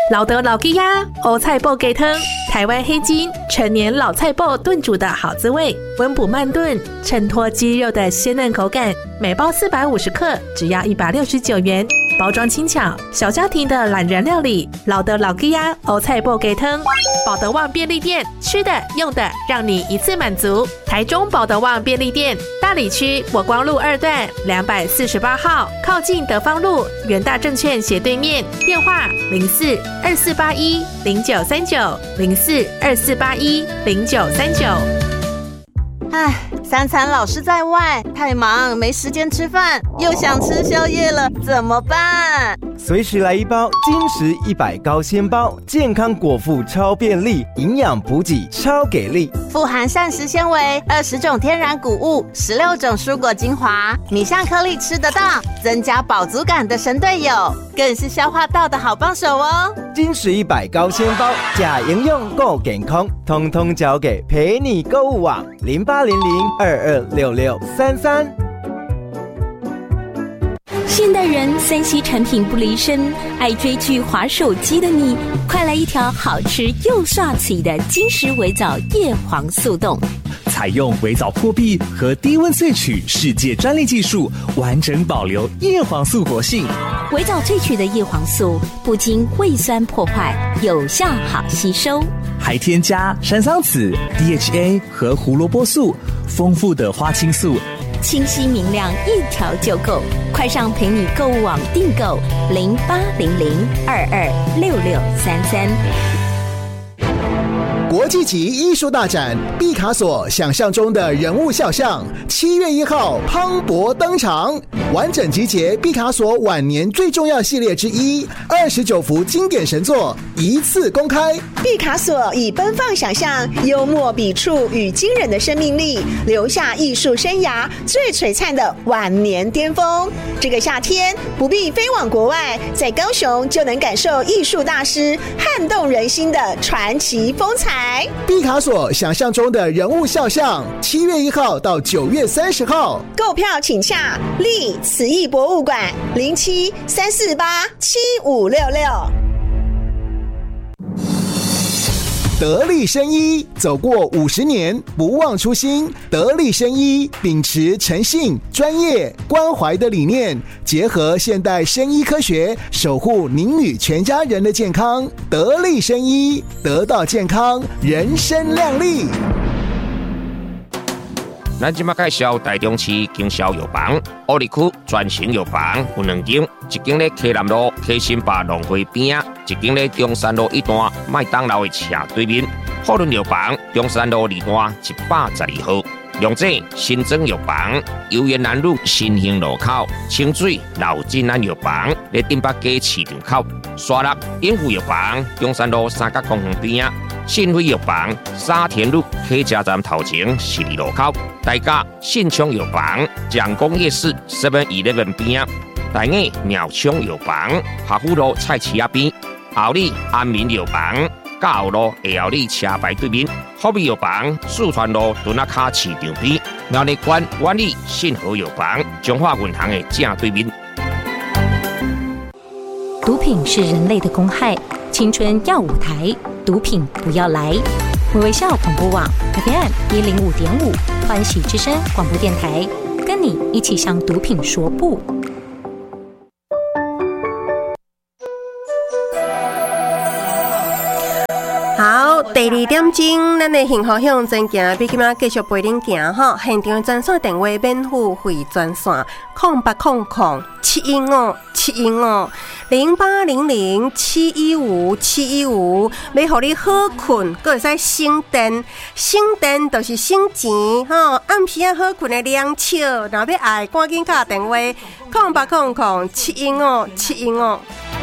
老德老鸡鸭欧菜脯鸡汤，台湾黑金陈年老菜脯炖煮的好滋味，温补慢炖，衬托鸡肉的鲜嫩口感。每包450克，只要169元。包装轻巧，小家庭的懒人料理。老德老鸡鸭欧菜脯鸡汤，保德旺便利店，吃的用的让你一次满足。台中保德旺便利店，大里区国光路2段248号，靠近德芳路元大证券斜对面。电话0424810939，0424810939。 3餐老是在外，太忙没时间吃饭，又想吃宵夜了，怎么办？ 随时来一包金石100高纤包，健康果腹超便利，营养补给超给力， 富含膳食纤维，20种天然谷物，16种蔬果精华，米香颗粒吃得到，增加饱足感的神队友，更是消化道的好帮手哦。 金石100高纤包，假营养够健康，通通交给陪你购物网0800226633。 现代人3C 产品不离身，爱追剧滑手机的你，快来一条好吃又刷嘴的金石微藻叶黄素冻。 采用微藻破壁和低温萃取世界专利技术，完整保留叶黄素活性。 微藻萃取的叶黄素不经胃酸破坏，有效好吸收， 还添加山桑子、DHA 和胡萝卜素，丰富的花青素， 清晰明亮，一条就够。快上陪你购物网订购0800226633。 国际级艺术大展毕卡索想象中的人物肖像，7月1号磅礴登场，完整集结毕卡索晚年最重要系列之一，29幅经典神作一次公开。 毕卡索以奔放想象、幽默笔触与惊人的生命力，留下艺术生涯最璀璨的晚年巅峰。这个夏天不必飞往国外，在高雄就能感受艺术大师撼动人心的传奇风采。 毕卡索想象中的人物肖像，7月1号到9月30号， 购票请洽立慈艺博物馆0734875566。 得力生医走过50年，不忘初心。得力生医秉持诚信、专业、关怀的理念，结合现代生医科学，守护您与全家人的健康。得力生医，得到健康，人生亮丽。 咱即马介绍台中市经销药房，乌里区专型药房有2间，一间咧溪南路溪新坝农会边啊，一间咧中山路1段麦当劳的斜对面。富润药房中山路2段112号。龙井新增药房，油园南路新兴路口，清水老金安药房咧顶北街市场口，沙鹿永福药房中山路三角公园边啊，信辉药房沙田路客家站头前12路口，大甲信昌药房蒋公夜市 7-11 边啊，大雅鸟昌药房下湖路菜市仔边，后里安民药房嘉后路下后里车牌对面，福美药房四川路墩仔卡市场边，苗栗县万里信和药房中华银行的正对面。 毒品是人类的公害，青春要舞台，毒品不要来。微微笑广播网 FM 105.5，欢喜之声广播电台，跟你一起向毒品说不。 好，第2点钟，咱的幸福向前行，比今仔继续陪恁行吼。现场专线电话免付费专线0800-715-715，0800-715-715，要互你好困，阁会使省电，省电就是省钱吼。暗时啊好困的凉笑，若要爱赶紧打电话0800-715-715。